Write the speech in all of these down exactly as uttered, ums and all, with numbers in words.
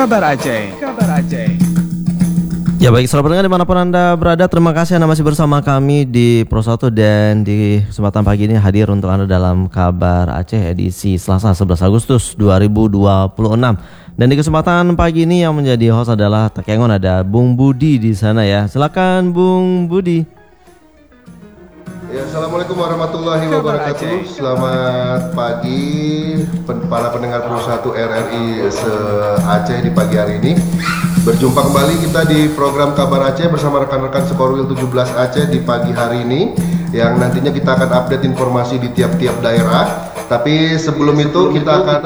Kabar Aceh. Kabar Aceh. Ya baik, selamat pendengar dimanapun Anda berada. Terima kasih Anda masih bersama kami di Pro satu dan di kesempatan pagi ini hadir untuk Anda dalam Kabar Aceh edisi Selasa sebelas Agustus dua ribu dua puluh enam. Dan di kesempatan pagi ini yang menjadi host adalah Takengon, ada Bung Budi di sana ya. Silakan Bung Budi. Ya, Assalamualaikum warahmatullahi wabarakatuh. Selamat pagi para pendengar Pro satu R R I se-Aceh di pagi hari ini. Berjumpa kembali kita di program Kabar Aceh bersama rekan-rekan Sekorwil tujuh belas Aceh di pagi hari ini, yang nantinya kita akan update informasi di tiap-tiap daerah. Tapi sebelum itu kita akan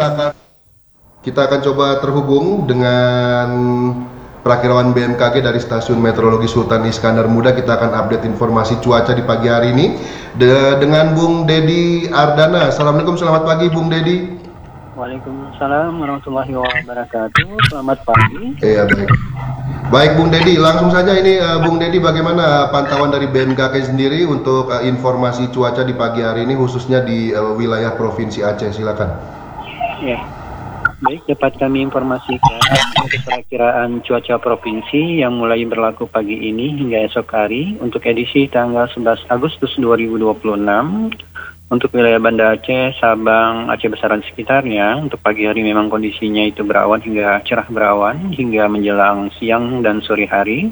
kita akan coba terhubung dengan Prakirawan B M K G dari Stasiun Meteorologi Sultan Iskandar Muda. Kita akan update informasi cuaca di pagi hari ini de dengan Bung Dedi Ardana. Assalamualaikum, selamat pagi Bung Dedi. Waalaikumsalam warahmatullahi wabarakatuh. Selamat pagi. Iya, baik. Baik Bung Dedi, langsung saja ini uh, Bung Dedi, bagaimana pantauan dari B M K G sendiri untuk uh, informasi cuaca di pagi hari ini khususnya di uh, wilayah Provinsi Aceh? Silakan. Ya. Baik, dapat kami informasikan untuk perakiraan cuaca provinsi yang mulai berlaku pagi ini hingga esok hari untuk edisi tanggal sebelas Agustus dua ribu dua puluh enam. Untuk wilayah Banda Aceh, Sabang, Aceh Besar dan sekitarnya, untuk pagi hari memang kondisinya itu berawan hingga cerah berawan hingga menjelang siang dan sore hari.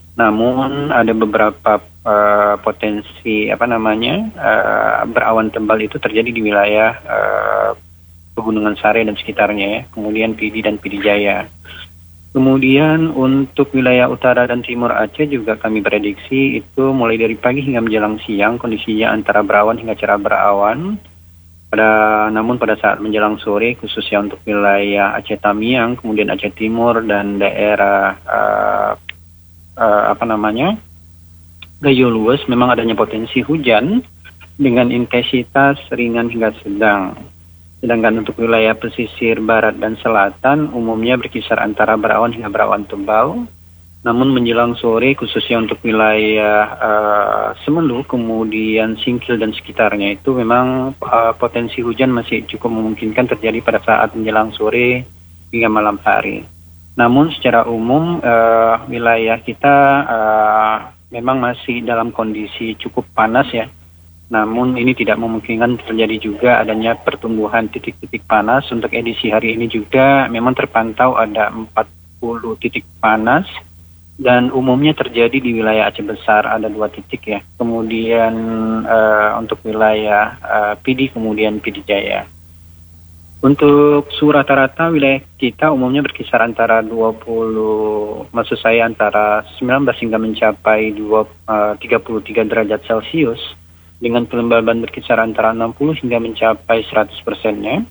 Namun ada beberapa uh, potensi apa namanya uh, berawan tebal itu terjadi di wilayah uh, Pegunungan Sare dan sekitarnya ya, kemudian Pidi dan Pidi Jaya. Kemudian untuk wilayah utara dan timur Aceh juga kami prediksi itu mulai dari pagi hingga menjelang siang kondisinya antara berawan hingga cerah berawan. Pada namun pada saat menjelang sore khususnya untuk wilayah Aceh Tamiang, kemudian Aceh Timur dan daerah uh, uh, apa namanya Gayo Lues memang adanya potensi hujan dengan intensitas ringan hingga sedang. Sedangkan untuk wilayah pesisir barat dan selatan umumnya berkisar antara berawan hingga berawan tebal. Namun menjelang sore khususnya untuk wilayah uh, Semelu, kemudian Singkil dan sekitarnya itu memang uh, potensi hujan masih cukup memungkinkan terjadi pada saat menjelang sore hingga malam hari. Namun secara umum uh, wilayah kita uh, memang masih dalam kondisi cukup panas ya. Namun ini tidak memungkinkan terjadi juga adanya pertumbuhan titik-titik panas. Untuk edisi hari ini juga memang terpantau ada empat puluh titik panas dan umumnya terjadi di wilayah Aceh Besar ada dua titik ya. Kemudian uh, untuk wilayah uh, Pidi kemudian Pidi Jaya. Untuk suhu rata-rata wilayah kita umumnya berkisar antara dua puluh, maksud saya antara sembilan belas hingga mencapai dua, uh, tiga puluh tiga derajat Celcius. Dengan kelembaban berkisar antara enam puluh hingga mencapai seratus persennya.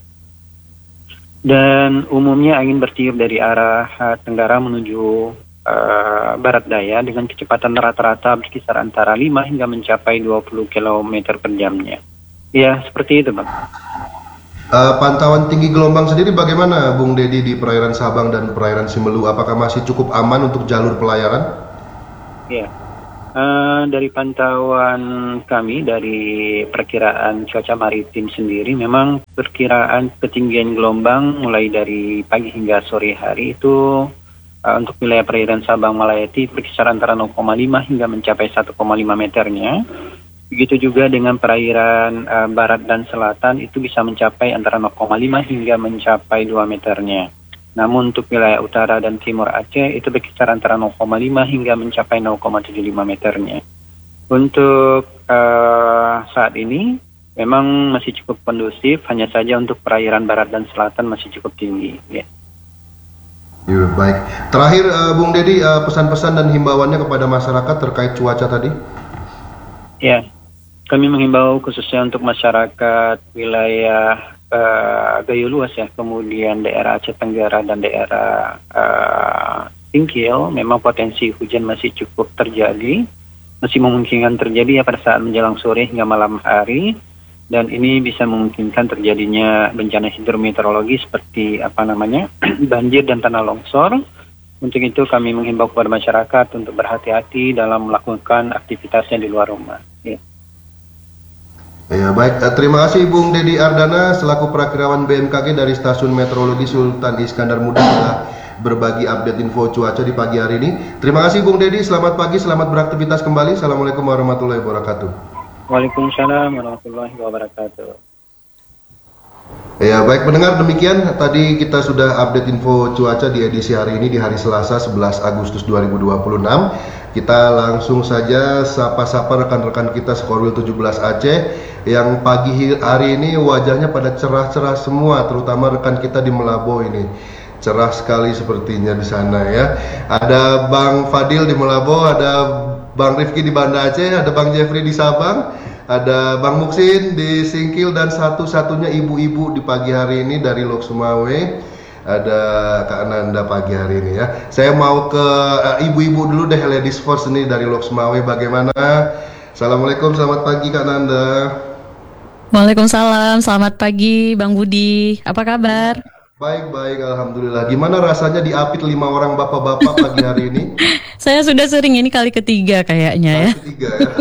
Dan umumnya angin bertiup dari arah uh, tenggara menuju uh, barat daya dengan kecepatan rata-rata berkisar antara lima hingga mencapai dua puluh kilometer per jamnya. Ya, seperti itu Bang. Uh, pantauan tinggi gelombang sendiri bagaimana Bung Dedi di perairan Sabang dan perairan Semelu? Apakah masih cukup aman untuk jalur pelayaran? Ya. Uh, dari pantauan kami dari perkiraan cuaca maritim sendiri memang perkiraan ketinggian gelombang mulai dari pagi hingga sore hari itu uh, untuk wilayah perairan Sabang Malayati berkisar antara nol koma lima hingga mencapai satu koma lima meternya. Begitu juga dengan perairan uh, barat dan selatan itu bisa mencapai antara nol koma lima hingga mencapai dua meternya. Namun untuk wilayah utara dan timur Aceh itu berkisar antara nol koma lima hingga mencapai nol koma tujuh lima meternya. Untuk uh, saat ini memang masih cukup kondusif, hanya saja untuk perairan barat dan selatan masih cukup tinggi. Ya. Ya, baik. Terakhir uh, Bung Dedi, uh, pesan-pesan dan himbauannya kepada masyarakat terkait cuaca tadi? Ya, kami menghimbau khususnya untuk masyarakat wilayah Uh, Gayo Lues ya, kemudian daerah Aceh Tenggara dan daerah uh, Singkil, memang potensi hujan masih cukup terjadi, masih memungkinkan terjadi ya pada saat menjelang sore hingga malam hari, dan ini bisa memungkinkan terjadinya bencana hidrometeorologi seperti apa namanya banjir dan tanah longsor. Untuk itu kami menghimbau kepada masyarakat untuk berhati-hati dalam melakukan aktivitasnya di luar rumah. Ya. Ya, baik, terima kasih Bung Dedi Ardana selaku Prakirawan B M K G dari Stasiun Meteorologi Sultan Iskandar Muda telah berbagi update info cuaca di pagi hari ini. Terima kasih Bung Dedi, selamat pagi, selamat beraktivitas kembali. Assalamualaikum warahmatullahi wabarakatuh. Waalaikumsalam warahmatullahi wabarakatuh. Ya, baik pendengar, demikian tadi kita sudah update info cuaca di edisi hari ini di hari Selasa sebelas Agustus dua ribu dua puluh enam. Kita langsung saja sapa-sapa rekan-rekan kita Skorwil tujuh belas Aceh yang pagi hari ini wajahnya pada cerah-cerah semua, terutama rekan kita di Melabo ini. Cerah sekali sepertinya di sana ya. Ada Bang Fadil di Melabo, ada Bang Rifki di Banda Aceh, ada Bang Jeffrey di Sabang, ada Bang Muksin di Singkil, dan satu-satunya ibu-ibu di pagi hari ini dari Lok Sumawe, ada Kak Nanda pagi hari ini ya. Saya mau ke uh, ibu-ibu dulu deh, ladies first nih dari Lok Sumawe. Bagaimana? Assalamualaikum, selamat pagi Kak Nanda. Waalaikumsalam, selamat pagi Bang Budi. Apa kabar? Baik-baik, alhamdulillah. Gimana rasanya diapit lima orang bapak-bapak pagi hari ini? Saya sudah sering, ini kali ketiga kayaknya ya. Kali ketiga ya.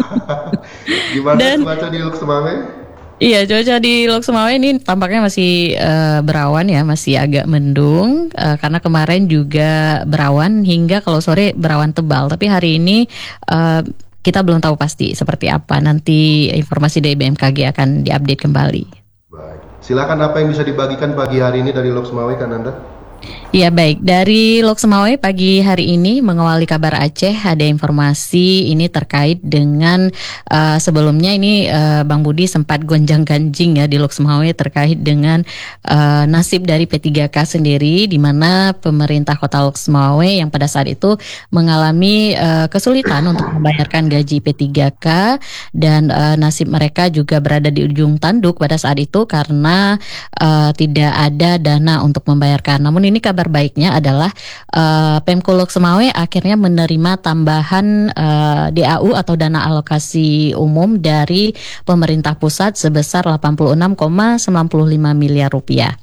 Gimana Dan- cuaca di Lok Sumawe? Iya, cuaca di Lok Sumawe ini tampaknya masih eh, berawan ya, masih agak mendung eh, karena kemarin juga berawan hingga kalau sore berawan tebal. Tapi hari ini eh, kita belum tahu pasti seperti apa. Nanti informasi dari B M K G akan diupdate kembali. Baik. Silakan, apa yang bisa dibagikan pagi hari ini dari Lok Sumawe, Kak Nanda? Ya baik, dari Lok Sumawe pagi hari ini mengawali kabar Aceh ada informasi ini terkait dengan uh, sebelumnya ini uh, Bang Budi sempat gonjang-ganjing ya di Lok Sumawe terkait dengan uh, nasib dari P tiga K sendiri, di mana pemerintah Kota Lok Sumawe yang pada saat itu mengalami uh, kesulitan untuk membayarkan gaji P tiga K, dan uh, nasib mereka juga berada di ujung tanduk pada saat itu karena uh, tidak ada dana untuk membayarkan. Namun ini kabar baiknya adalah uh, Pemko Lok Sumawe akhirnya menerima tambahan uh, D A U atau dana alokasi umum dari pemerintah pusat sebesar delapan puluh enam koma sembilan lima miliar rupiah.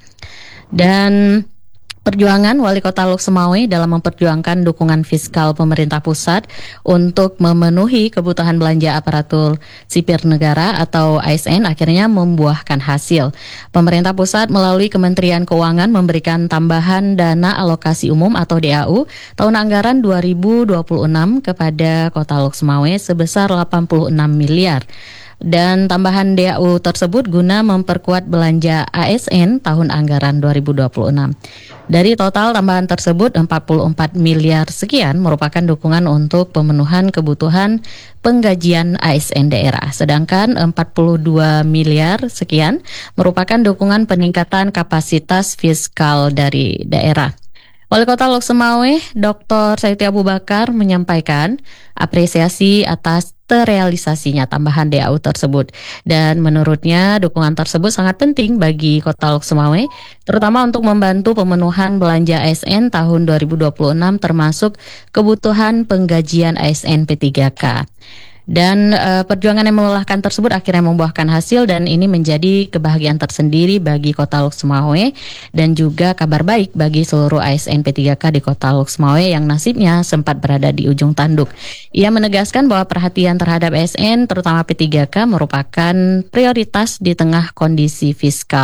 Dan perjuangan Wali Kota Lok Sumawe dalam memperjuangkan dukungan fiskal pemerintah pusat untuk memenuhi kebutuhan belanja aparatur sipil negara atau A S N akhirnya membuahkan hasil. Pemerintah pusat melalui Kementerian Keuangan memberikan tambahan dana alokasi umum atau D A U tahun anggaran dua ribu dua puluh enam kepada Kota Lok Sumawe sebesar delapan puluh enam miliar. Dan tambahan D A U tersebut guna memperkuat belanja A S N tahun anggaran dua ribu dua puluh enam. Dari total tambahan tersebut empat puluh empat miliar sekian merupakan dukungan untuk pemenuhan kebutuhan penggajian A S N daerah. Sedangkan empat puluh dua miliar sekian merupakan dukungan peningkatan kapasitas fiskal dari daerah. Wali Kota Lok Sumawe, Doktor Saiti Abu Bakar menyampaikan apresiasi atas terrealisasinya tambahan D A U tersebut. Dan menurutnya dukungan tersebut sangat penting bagi Kota Lok Sumawe, terutama untuk membantu pemenuhan belanja A S N tahun dua ribu dua puluh enam termasuk kebutuhan penggajian A S N P tiga K. Dan uh, perjuangan yang melelahkan tersebut akhirnya membuahkan hasil, dan ini menjadi kebahagiaan tersendiri bagi Kota Lok Sumawe dan juga kabar baik bagi seluruh A S N P tiga K di Kota Lok Sumawe yang nasibnya sempat berada di ujung tanduk. Ia menegaskan bahwa perhatian terhadap A S N terutama P tiga K merupakan prioritas di tengah kondisi fiskal